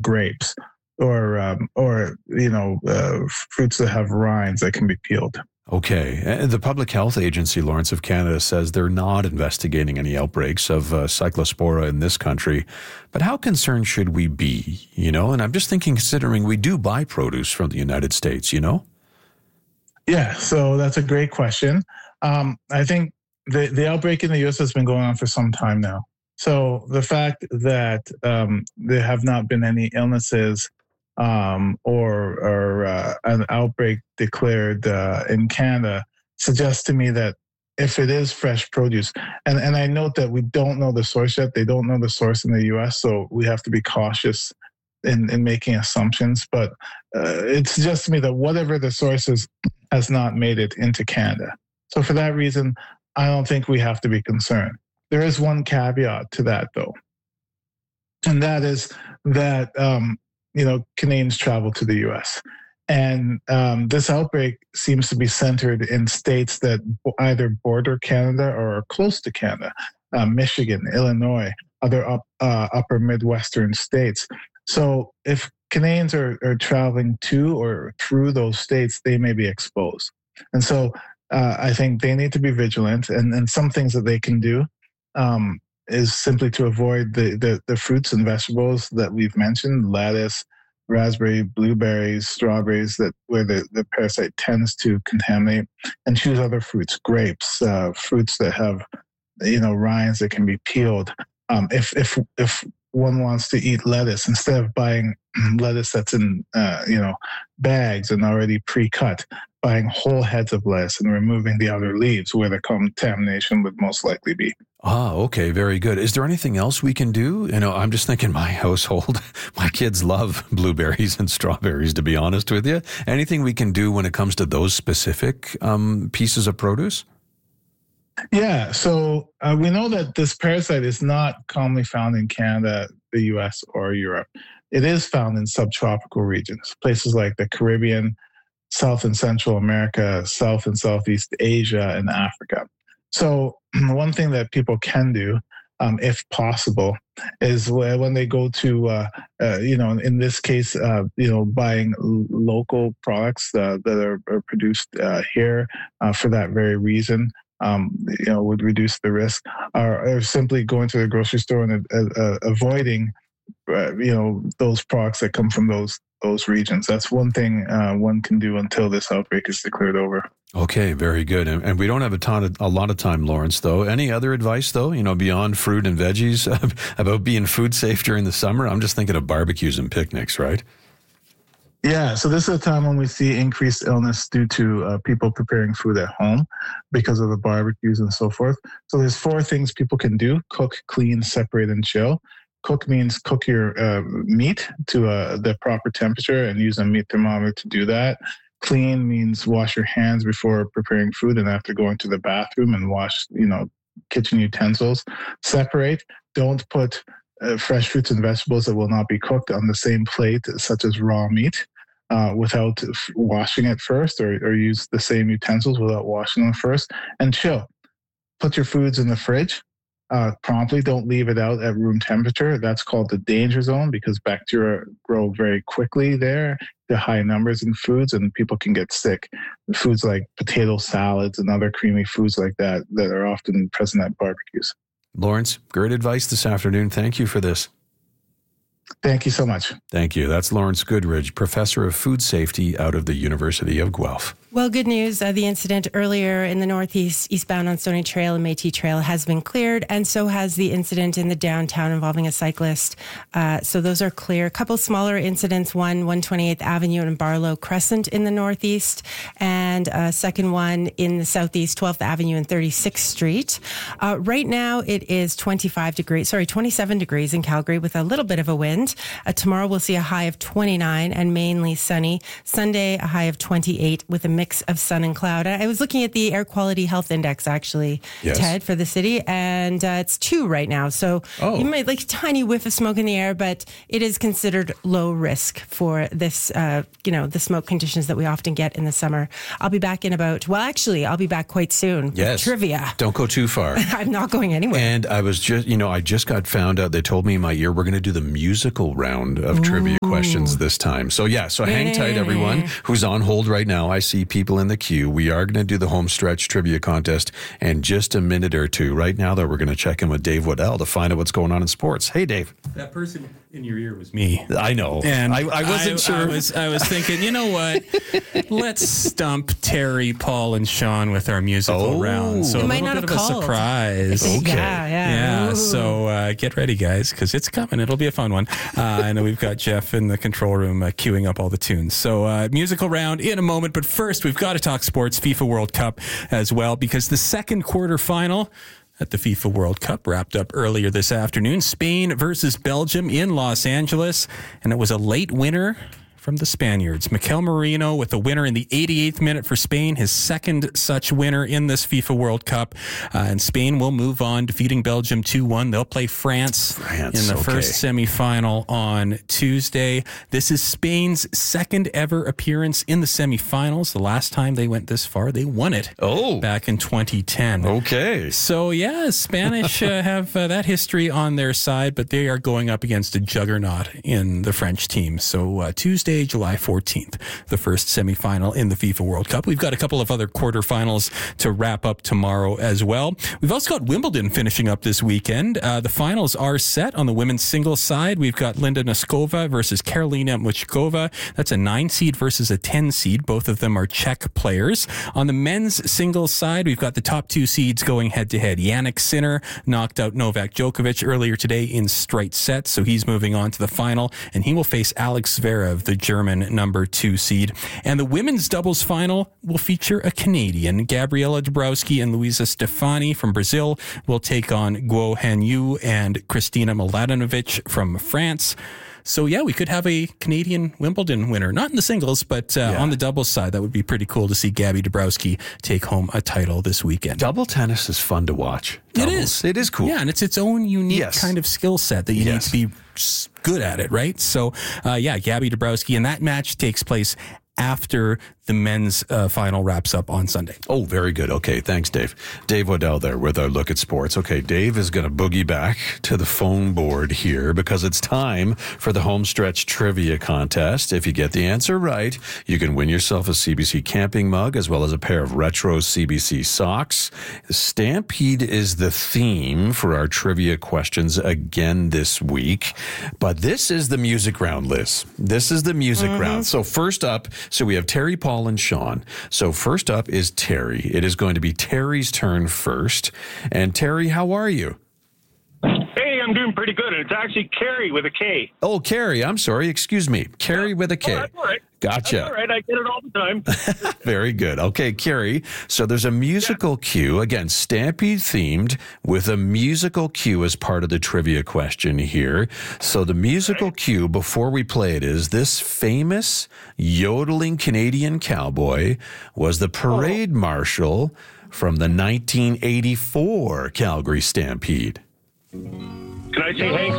grapes or fruits that have rinds that can be peeled. Okay. The Public Health Agency, Lawrence, of Canada says they're not investigating any outbreaks of cyclospora in this country. But how concerned should we be, And I'm just thinking, considering we do buy produce from the United States, Yeah, so that's a great question. I think the outbreak in the U.S. has been going on for some time now. So the fact that there have not been any illnesses or an outbreak declared in Canada suggests to me that if it is fresh produce, and I note that we don't know the source yet, they don't know the source in the U.S., so we have to be cautious in making assumptions. But it suggests to me that whatever the source is has not made it into Canada. So for that reason, I don't think we have to be concerned. There is one caveat to that, though, and that is that Canadians travel to the U.S. And this outbreak seems to be centered in states that either border Canada or are close to Canada, Michigan, Illinois, other upper Midwestern states. So if Canadians are traveling to or through those states, they may be exposed. And so I think they need to be vigilant. And some things that they can do is simply to avoid the fruits and vegetables that we've mentioned, lettuce, raspberry, blueberries, strawberries, where the parasite tends to contaminate, and choose other fruits, grapes, fruits that have rinds that can be peeled. If one wants to eat lettuce, instead of buying lettuce that's in bags and already pre-cut, buying whole heads of lettuce and removing the outer leaves where the contamination would most likely be. Ah, okay, very good. Is there anything else we can do? I'm just thinking my household, my kids love blueberries and strawberries, to be honest with you. Anything we can do when it comes to those specific pieces of produce? Yeah, so we know that this parasite is not commonly found in Canada, the US, or Europe. It is found in subtropical regions, places like the Caribbean, South and Central America, South and Southeast Asia, and Africa. So one thing that people can do, if possible, is when they go to, in this case, buying local products that are produced here for that very reason, would reduce the risk, or simply going to the grocery store and avoiding, those products that come from those regions. That's one thing one can do until this outbreak is declared over. Okay, very good. And we don't have a lot of time, Lawrence, though. Any other advice, though, beyond fruit and veggies about being food safe during the summer? I'm just thinking of barbecues and picnics, right? Yeah, so this is a time when we see increased illness due to people preparing food at home because of the barbecues and so forth. So there's 4 things people can do: cook, clean, separate, and chill. Cook means cook your meat to the proper temperature and use a meat thermometer to do that. Clean means wash your hands before preparing food and after going to the bathroom, and wash, kitchen utensils. Separate, don't put fresh fruits and vegetables that will not be cooked on the same plate, such as raw meat, without washing it first, or use the same utensils without washing them first. And chill. Put your foods in the fridge promptly. Don't leave it out at room temperature. That's called the danger zone, because bacteria grow very quickly there. The high numbers in foods, and people can get sick. Foods like potato salads and other creamy foods like that are often present at barbecues. Lawrence, great advice this afternoon. Thank you for this. Thank you so much. Thank you. That's Lawrence Goodridge, Professor of Food Safety out of the University of Guelph. Well, good news. The incident earlier in the northeast, eastbound on Stoney Trail and Métis Trail, has been cleared, and so has the incident in the downtown involving a cyclist. So those are clear. A couple smaller incidents, one 128th Avenue and Barlow Crescent in the northeast, and a second one in the southeast, 12th Avenue and 36th Street. Right now it is 27 degrees in Calgary with a little bit of a wind. Tomorrow we'll see a high of 29 and mainly sunny. Sunday, a high of 28 with a mix of sun and cloud. I was looking at the Air Quality Health Index, actually, yes, Ted, for the city, and it's 2 right now. So you might like a tiny whiff of smoke in the air, but it is considered low risk for this, the smoke conditions that we often get in the summer. I'll be back I'll be back quite soon. Yes. Trivia. Don't go too far. I'm not going anywhere. And I was just, I just got found out, they told me in my ear, we're going to do the musical round of trivia questions this time. So hang tight, everyone who's on hold right now. I see people in the queue. We are going to do the home stretch trivia contest in just a minute or two. Right now, though, we're going to check in with Dave Waddell to find out what's going on in sports. Hey, Dave. That person in your ear was me. I know. And I wasn't sure. I was thinking, you know what? Let's stump Terry, Paul, and Sean with our musical round. So it a might little not bit have of a called. surprise. Okay. Yeah. So get ready, guys, because it's coming. It'll be a fun one. I know we've got Jeff in the control room queuing up all the tunes. So musical round in a moment. But first, we've got to talk sports, FIFA World Cup as well, because the second quarterfinal at the FIFA World Cup wrapped up earlier this afternoon. Spain versus Belgium in Los Angeles. And it was a late winner from the Spaniards. Mikel Merino with a winner in the 88th minute for Spain, his second such winner in this FIFA World Cup. And Spain will move on, defeating Belgium 2-1. They'll play France in the first semifinal on Tuesday. This is Spain's second ever appearance in the semifinals. The last time they went this far, they won it back in 2010. Okay. So, Spanish have that history on their side, but they are going up against a juggernaut in the French team. So, Tuesday, July 14th, the first semifinal in the FIFA World Cup. We've got a couple of other quarterfinals to wrap up tomorrow as well. We've also got Wimbledon finishing up this weekend. The finals are set on the women's singles side. We've got Linda Noskova versus Karolina Muchkova. That's a 9 seed versus a 10 seed. Both of them are Czech players. On the men's singles side, we've got the top 2 seeds going head to head. Jannik Sinner knocked out Novak Djokovic earlier today in straight sets, so he's moving on to the final, and he will face Alex Zverev, the German number 2 seed. And the women's doubles final will feature a Canadian. Gabriela Dabrowski and Luisa Stefani from Brazil will take on Guo Hanyu and Kristina Mladenovic from France. So, we could have a Canadian Wimbledon winner. Not in the singles, but on the doubles side. That would be pretty cool to see Gabby Dabrowski take home a title this weekend. Double tennis is fun to watch. Doubles. It is cool. Yeah, and it's its own unique kind of skill set that you need to be good at it, right? So, Gabby Dabrowski, and that match takes place after the men's final wraps up on Sunday. Oh, very good. Okay, thanks, Dave. Dave Waddell there with our look at sports. Okay, Dave is going to boogie back to the phone board here because it's time for the Homestretch Trivia Contest. If you get the answer right, you can win yourself a CBC camping mug as well as a pair of retro CBC socks. Stampede is the theme for our trivia questions again this week. But this is the music round, Liz. This is the music round. So first up, so we have Terry, Paul, and Sean. So first up is Terry. It is going to be Terry's turn first. And Terry, how are you? Hey, I'm doing pretty good. It's actually Carrie with a K. Oh, Carrie. I'm sorry. Excuse me. Carrie with a K. Oh, that's all right. Gotcha. That's all right. I get it all the time. Very good. Okay, Carrie. So there's a musical cue, again, Stampede themed, with a musical cue as part of the trivia question here. So the musical cue, before we play it, is this famous yodeling Canadian cowboy was the parade marshal from the 1984 Calgary Stampede. Can I say Hank